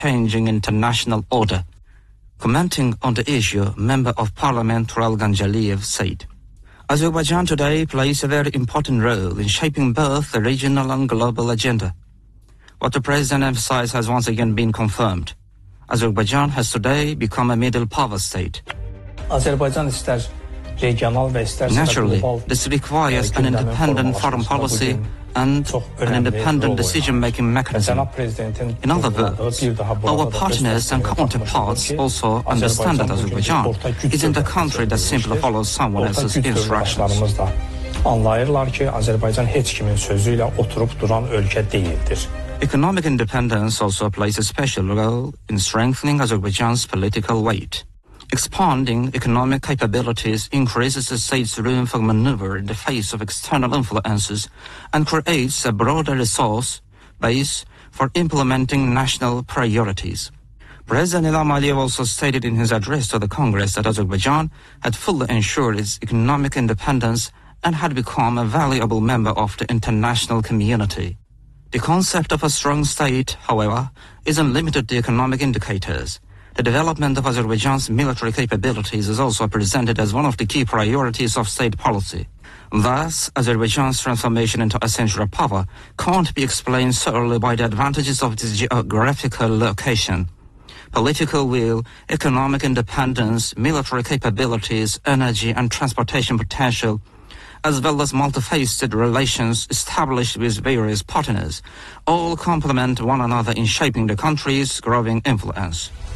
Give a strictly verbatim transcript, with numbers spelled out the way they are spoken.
changing international order. Commenting on the issue, Member of Parliament Tural Ganjaliyev said, Azerbaijan today plays a very important role in shaping both the regional and global agenda. What the President emphasized has once again been confirmed. Azerbaijan has today become a middle power state. Naturally, this requires an independent foreign policy and an independent decision-making mechanism. In other words, our partners and counterparts also understand that Azerbaijan isn't a country that simply follows someone else's instructions. Economic independence also plays a special role in strengthening Azerbaijan's political weight. Expanding economic capabilities increases the state's room for maneuver in the face of external influences and creates a broader resource base for implementing national priorities. President Ilham Aliyev also stated in his address to the Congress that Azerbaijan had fully ensured its economic independence and had become a valuable member of the international community. The concept of a strong state, however, isn't limited to economic indicators. The development of Azerbaijan's military capabilities is also presented as one of the key priorities of state policy. Thus, Azerbaijan's transformation into a central power can't be explained solely by the advantages of its geographical location. Political will, economic independence, military capabilities, energy and transportation potential, as well as multifaceted relations established with various partners, all complement one another in shaping the country's growing influence.